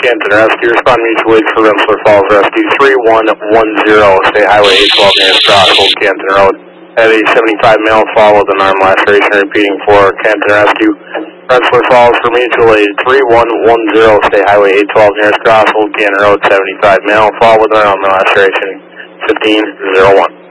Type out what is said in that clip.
Canton Rescue. Respond mutual aid for Rensselaer Falls Rescue 3110. State Highway 812 near Cross Old Canton Road. Had a 75 male fall with an arm laceration. Repeating for Canton Rescue. Rensselaer Falls for mutual aid 3110. State Highway 812 near Cross Old Canton Road. 75 male fall with an arm laceration 1501.